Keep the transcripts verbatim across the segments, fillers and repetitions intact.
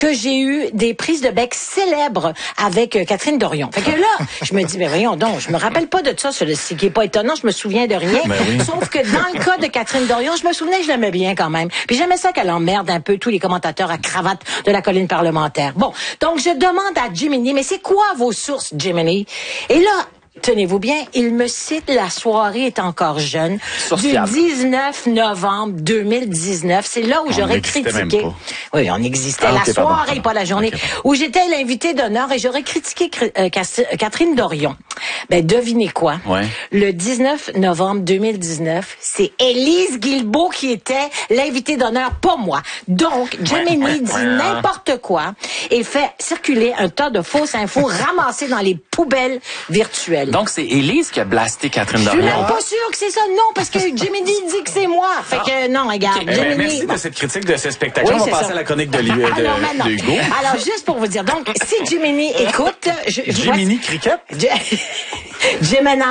que j'ai eu des prises de bec célèbres avec euh, Catherine Dorion. Fait que là, je me dis, ben voyons donc, je me rappelle pas de ça, ce qui est pas étonnant, je me souviens de rien. Ben oui. Sauf que dans le cas de Catherine Dorion, je me souvenais que je l'aimais bien quand même. Puis j'aimais ça qu'elle emmerde un peu tous les commentateurs à cravate de la colline parlementaire. Bon, donc je demande à Jiminy, mais c'est quoi vos sources, Jiminy? Et là, tenez-vous bien, il me cite La soirée est encore jeune Source du fiable. dix-neuf novembre deux mille dix-neuf. C'est là où On j'aurais n'existait même critiqué. pas. Oui, on existait. Ah, la okay, pardon, soirée, pardon. pas la journée, Okay, où j'étais l'invité d'honneur et j'aurais critiqué euh, Catherine Dorion. Ben, devinez quoi? Ouais. Le dix-neuf novembre deux mille dix-neuf, c'est Élise Guilbeault qui était l'invité d'honneur, pas moi. Donc, Jiminy ouais, dit ouais, n'importe quoi et fait circuler un tas de fausses infos ramassées dans les poubelles virtuelles. Donc, c'est Élise qui a blasté Catherine Je suis Dorion. même pas sûre que c'est ça. Non, parce que Jiminy dit que c'est moi. Fait que non, regarde. Eh ben, Jiminy- merci de cette critique de ce spectacle. Oui, On va c'est passer ça. à la chronique de, Li- de, Alors, maintenant, de Hugo. alors, juste pour vous dire, donc, si Jiminy écoute, je, je vois- Jiminy Cricket? Je- Gemini.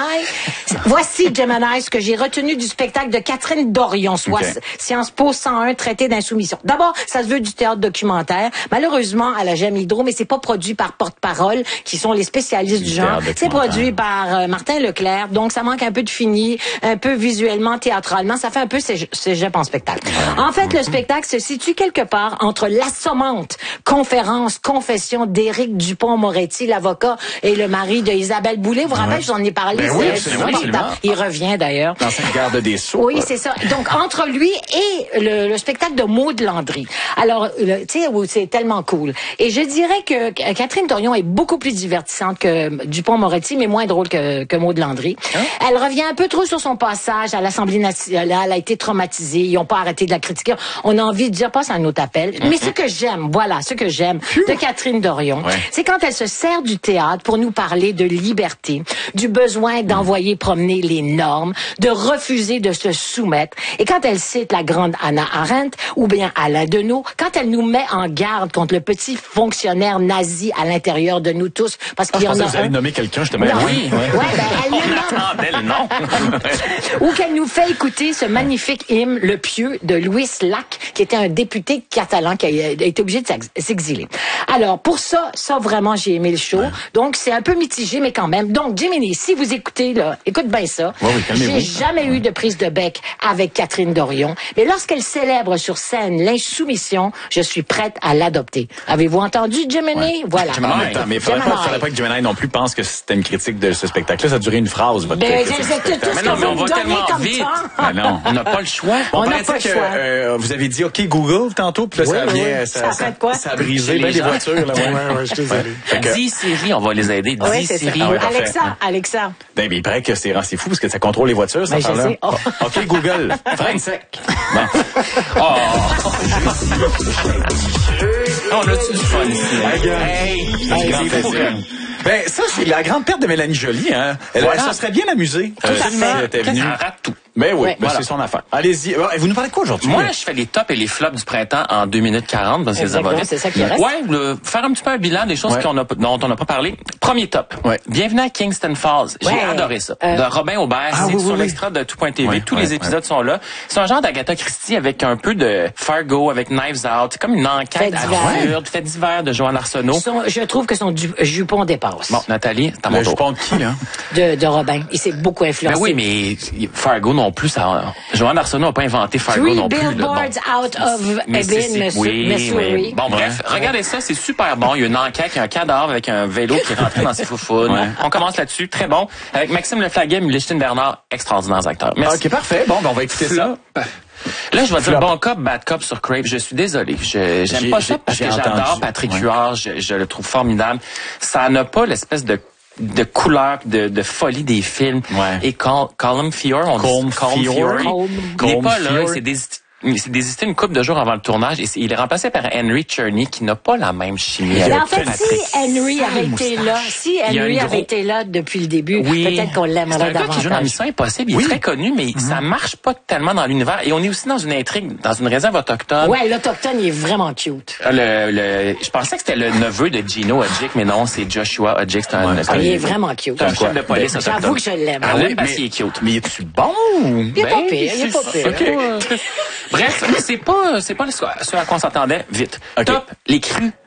Voici, Gemini, ce que j'ai retenu du spectacle de Catherine Dorion, soit Ok. Sciences Po cent un, traité d'insoumission. D'abord, ça se veut du théâtre documentaire. Malheureusement, à la Gemme Hydro, mais c'est pas produit par Porte-Parole, qui sont les spécialistes du, Du genre. théâtre C'est documentaire. produit par euh, Martin Leclerc, donc ça manque un peu de fini, un peu visuellement, théâtralement. Ça fait un peu cég- cégep en spectacle. En fait, le spectacle se situe quelque part entre l'assommante conférence, confession d'Éric Dupond-Moretti, l'avocat, et le mari de Isabelle Boulay. Vous vous rappelez, je vous en ai parlé. Ben oui, c'est absolument, insupportable. absolument. Il revient d'ailleurs. L'ancien garde des Sceaux. Oui, c'est ça. Donc, entre lui et le, le spectacle de Maud Landry. Alors, le- tu sais, où c'est tellement cool. Et je dirais que Catherine Dorion est beaucoup plus divertissante que Dupond-Moretti, mais moins drôle que, que Maud Landry. Hein? Elle revient un peu trop sur son passage à l'Assemblée nationale. Elle a été traumatisée. Ils n'ont pas arrêté de la critiquer. On a envie de dire, passe à un autre appel. Mais ce que j'aime, voilà, ce que j'aime de Catherine Dorion, Ouais. c'est quand elle se sert du théâtre pour nous parler de liberté, du besoin d'envoyer promener les normes, de refuser de se soumettre. Et quand elle cite la grande Hannah Arendt ou bien Alain Deneau, quand elle nous met en garde contre le petit fonctionnaire nazi à l'intérieur de nous tous, parce Ah, qu'il je y en pensais a que vous allez un... nommer quelqu'un, justement. Non. Oui. Ouais, ben, elle nous nomme. Attendez le nom. Ou qu'elle nous fait écouter ce magnifique hymne, Le Pieux, de Louis Lac, qui était un député catalan qui a été obligé de s'exiler. Alors, pour ça, ça vraiment, j'ai aimé le show. Ouais. Donc, c'est un peu mitigé, mais quand même. Donc, Jiminy, si vous écoutez, là, écoute bien ça. Ouais, oui, calmez-vous. J'ai jamais ouais. eu de prise de bec avec Catherine Dorion. Mais lorsqu'elle célèbre sur scène l'insoumission, je suis prête à l'adopter. Avez-vous entendu, Jiminy? Ouais. Voilà. En même temps, mais il faudrait pas, faudrait pas que Gemini non plus pense que c'était une critique de ce spectacle-là. Ça a duré une phrase, votre Ben, critique. c'est tout ce Mais que non, mais on vous va me donnez tellement comme vite. temps. Ben non. On n'a pas le choix. On n'a paraît pas le que, choix. euh, vous avez dit OK Google tantôt, puis là Oui, ça oui, vient, oui. ça, Ça fait quoi? ça a brisé Chez bien les des gens. voitures. Là, ouais. Ouais, ouais, je suis désolé. Fait que- Dix séries, on va les aider. Dix Oui, c'est ça. séries. Ah ouais, parfait. Alexa, Alexa. Ben, mais il paraît que c'est c'est fou parce que ça contrôle les voitures, ça Ben, je parle-là. sais. Oh. OK, Google. Freine sec. Bon. Oh. On a-tu du fun ici? Hey, gars. Hey, Hey, hey, c'est c'est fou, fou. hein. Ben, ça, c'est la grande perte de Mélanie Joly, hein. Elle, Voilà. elle se serait bien amusée. à euh, fait. si elle était venue. Elle rate tout. Ben oui, Ouais. ben, Voilà. c'est son affaire. Allez-y. Ouais, Vous nous parlez de quoi aujourd'hui? Moi, je fais les tops et les flops du printemps en deux minutes quarante parce que ça va Exactement, vite. c'est ça qui reste. Ouais, le- faire un petit peu un bilan des choses Ouais. qu'on a, dont on n'a pas parlé. Premier top. Ouais. Bienvenue à Kingston Falls. J'ai Ouais. adoré ça. Euh, De Robin Aubert. Ah, c'est oui, sur oui, l'extra de tout point T V. Ouais, Tous ouais, les épisodes ouais. sont là. C'est un genre d'Agatha Christie avec un peu de Fargo, avec Knives Out. C'est comme une enquête Fait divers. absurde, fait divers de Joanne Arsenault. Son- je trouve que son du- jupon dépasse. Bon, Nathalie, c'est à mon Le tour. jupon de qui, là? De, de Robin. Il s'est beaucoup influencé. Ben oui, mais Fargo non plus, ça, Joanne Arsenault n'a pas inventé Fargo Three non plus. là. billboards out of Mississippi. Ebbing, Oui, Missouri. oui. Bon, bref, regardez ça, c'est super bon. Il y a une enquête, il y a un cadavre avec un vélo qui est rentré dans ses foufounes. Ouais. On commence là-dessus, très bon. Avec Maxime Leflaguet, Lucien Bernard, extraordinaires acteurs. Merci. OK, parfait. Bon, ben, on va écouter ça. Là, je vais dire Flop. bon cop, bad cop sur Crave. Je suis désolé. Je, j'aime J'ai- pas ça j'ai- parce j'ai que j'adore entendu. Patrick Ouais. Huard. Je, je le trouve formidable. Ça n'a pas l'espèce de de couleur, de, de folie des films. Ouais. Et Col- Colm Feore, on Colm dit Colm Feore. Feore. Colm- Il n'est Colm pas là. Feore. Il s'est désisté, il s'est désisté une couple de jours avant le tournage. Et c'est- il est remplacé par Henry Cherney qui n'a pas la même chimie Mais avec en fait, Patrick. si Henry avait été là, si Il y a Henry un avait gros- été là depuis le début, Oui. peut-être qu'on C'est l'aimerait un gars qui joue dans davantage. Mission Impossible. Il Oui. est très connu, mais ça marche pas tellement dans l'univers. Et on est aussi dans une intrigue, dans une réserve autochtone. Ouais, l'Autochtone, il est vraiment cute. Le, le, je pensais que c'était le neveu de Gino Hodgick, mais non, c'est Joshua Hodgick. C'est un, Ouais, c'est un- Il est vraiment cute. c'est un chef de police J'avoue autochtone. que je l'aime. Ah oui, oui, parce mais- qu'il est cute. Mais es-tu bon? Il est pas Ben, pire, il est pas c'est- pire. OK. Bref, c'est pas, c'est pas ce à quoi on s'attendait. Vite. OK. Top, les crues